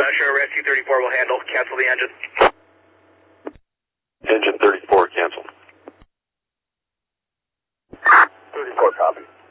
Dispatcher, Rescue 34 will handle. Cancel the engine. Engine 34 canceled. 34 copy.